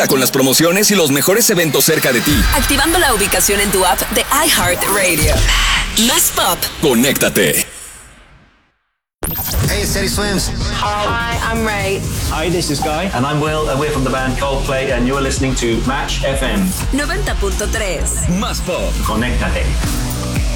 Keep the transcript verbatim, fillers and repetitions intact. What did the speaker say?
Conecta con las promociones y los mejores eventos cerca de ti. Activando la ubicación en tu app de iHeartRadio. Más Pop. Conéctate. Hey, it's Teddy Swims. Hi, I'm Ray. Hi, this is Guy. And I'm Will, and we're from the band Coldplay, and you're listening to Match F M. noventa punto tres. Más Pop. Conéctate.